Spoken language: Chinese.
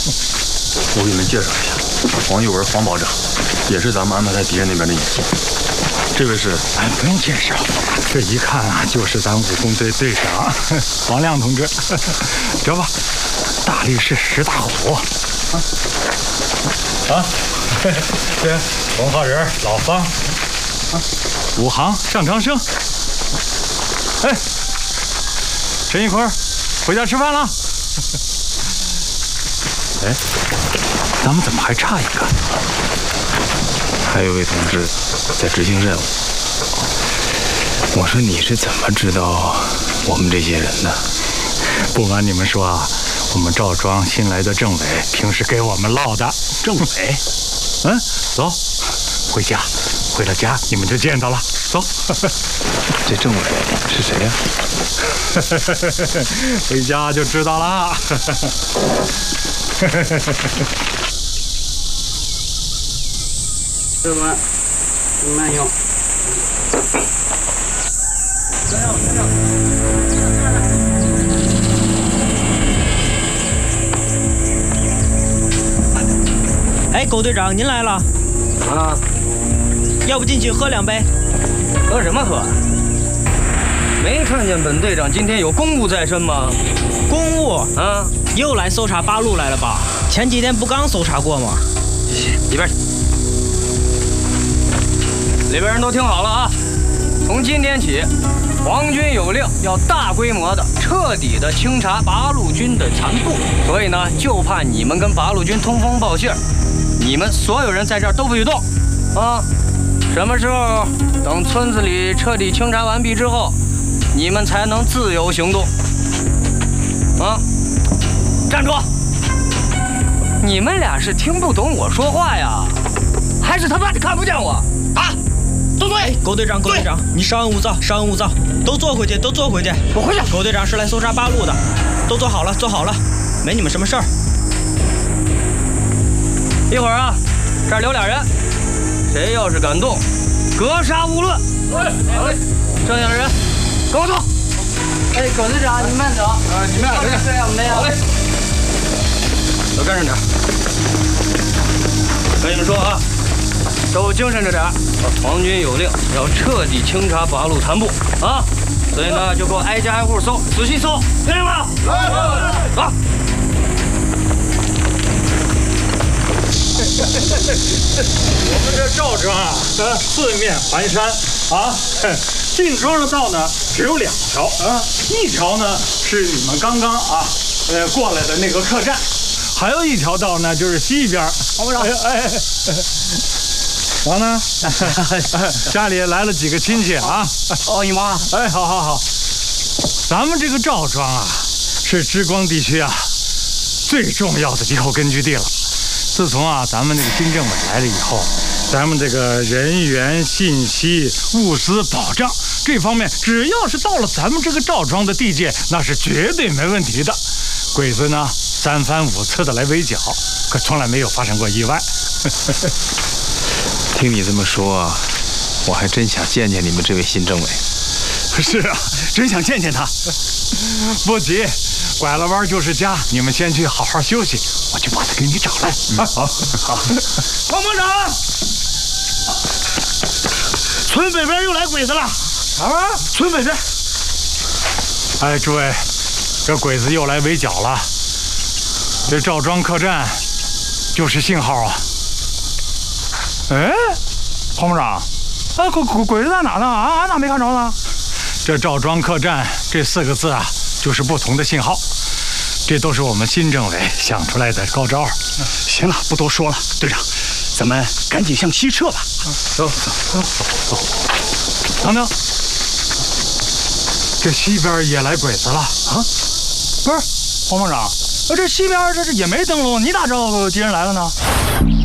我给你们介绍一下，黄玉文黄保长，也是咱们安排在敌人那边的隐患。这位是， 哎，不用介绍，这一看啊，就是咱武工队队长王亮同志。这吧，大力士石大虎。这文化人老方。武行尚长生。哎，陈一坤，回家吃饭了。哎，咱们怎么还差一个？ 还有位同志在执行任务。我说你是怎么知道我们这些人的？ 不瞒你们说啊，我们赵庄新来的政委平时给我们唠的。 政委， 走，回家，回了家你们就见到了。走。 这政委是谁呀？ 回家就知道了。 这么慢用。 哎，狗队长，您来了。 啊， 要不进去喝2杯？ 喝什么喝？没看见本队长今天有公务在身吗？ 公务啊， 又来搜查八路来了吧？前几天不刚搜查过吗？ 里边去。里边人都听好了啊！从今天起，皇军有令要大规模的、彻底的清查八路军的残部，所以呢，就怕你们跟八路军通风报信儿。你们所有人在这儿都不许动，啊！什么时候等村子里彻底清查完毕之后，你们才能自由行动。啊！站住！你们俩是听不懂我说话呀，还是他妈的看不见我？啊！都坐下！ 狗队长，狗队长，你稍安勿躁，稍安勿躁，都坐回去，都坐回去。 我回去。 狗队长是来搜查八路的，都坐好了，坐好了，没你们什么事儿。 一会儿啊，这儿留俩人，谁要是敢动，格杀勿论。好嘞，剩下的人跟我走。 哎，狗队长，你慢走。 啊，你们俩跟着。 对呀，没有。 好嘞，都跟着点。跟你们说啊，都精神着点。皇军有令要彻底清查八路残部啊，所以呢，就给我挨家挨户搜，仔细搜，听见吗？走。 我们这赵庄啊，四面环山啊，进庄的道呢只有2条啊，一条呢是你们刚刚过来的那个客栈，还有一条道呢就是西边。王部长，王呢？家里来了几个亲戚啊？ 哦，你妈。 哎，好，咱们这个赵庄啊，是之光地区啊最重要的敌后根据地了。自从咱们这个新政委来了以后，咱们这个人员信息、物资保障这方面，只要是到了咱们这个赵庄的地界，那是绝对没问题的。鬼子呢3番5次的来围剿，可从来没有发生过意外。 听你这么说啊，我还真想见见你们这位新政委。 是啊，真想见见他。不急，拐了弯就是家，你们先去好好休息，我去把他给你找来。好。王部长，村北边又来鬼子了。啊？村北边。哎，诸位，这鬼子又来围剿了。这赵庄客栈就是信号啊。哎，黄部长，鬼子在哪呢？俺咋没看着呢？这赵庄客栈这4个字啊，就是不同的信号。这都是我们新政委想出来的高招。 行了，不多说了，队长，咱们赶紧向西撤吧。 走。等等，这西边也来鬼子了啊？不是，黄部长，这西边这也没登陆，你咋知道敌人来了呢？